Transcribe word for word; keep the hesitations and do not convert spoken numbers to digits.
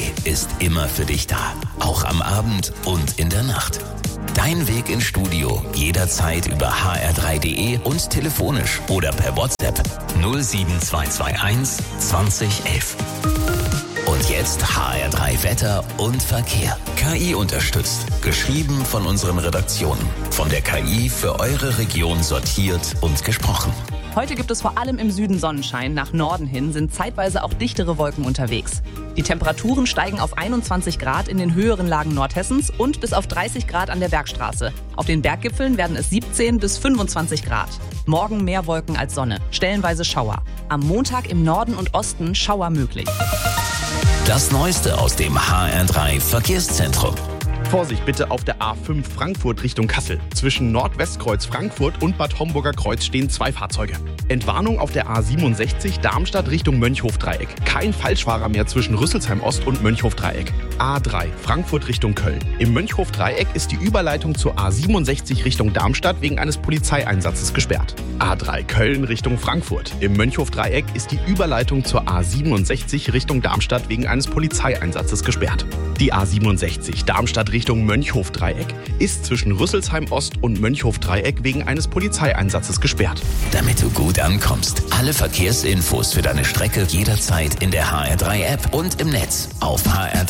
ist immer für dich da. Auch am Abend und in der Nacht. Dein Weg ins Studio jederzeit über h r drei punkt d e und telefonisch oder per WhatsApp null sieben zwei zwei eins zwanzig elf. Und jetzt H R drei Wetter und Verkehr. K I unterstützt. Geschrieben von unseren Redaktionen. Von der K I für eure Region sortiert und gesprochen. Heute gibt es vor allem im Süden Sonnenschein. Nach Norden hin sind zeitweise auch dichtere Wolken unterwegs. Die Temperaturen steigen auf einundzwanzig Grad in den höheren Lagen Nordhessens und bis auf dreißig Grad an der Bergstraße. Auf den Berggipfeln werden es siebzehn bis fünfundzwanzig Grad. Morgen mehr Wolken als Sonne, stellenweise Schauer. Am Montag im Norden und Osten Schauer möglich. Das Neueste aus dem H R drei Verkehrszentrum. Vorsicht bitte auf der A fünf Frankfurt Richtung Kassel. Zwischen Nordwestkreuz Frankfurt und Bad Homburger Kreuz stehen zwei Fahrzeuge. Entwarnung auf der A siebenundsechzig Darmstadt Richtung Mönchhof-Dreieck. Kein Falschfahrer mehr zwischen Rüsselsheim Ost und Mönchhof-Dreieck. A drei Frankfurt Richtung Köln. Im Mönchhof-Dreieck ist die Überleitung zur A siebenundsechzig Richtung Darmstadt wegen eines Polizeieinsatzes gesperrt. A drei Köln Richtung Frankfurt. Im Mönchhof-Dreieck ist die Überleitung zur A siebenundsechzig Richtung Darmstadt wegen eines Polizeieinsatzes gesperrt. Die A siebenundsechzig Darmstadt Richtung Mönchhof-Dreieck ist zwischen Rüsselsheim Ost und Mönchhof-Dreieck wegen eines Polizeieinsatzes gesperrt. Damit du gut ankommst, alle Verkehrsinfos für deine Strecke jederzeit in der H R drei App und im Netz auf h r